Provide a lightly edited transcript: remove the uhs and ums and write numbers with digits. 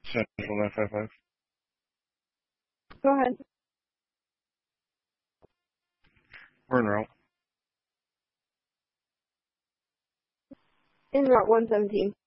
Central 955. Go ahead. We're en route. In Route 117.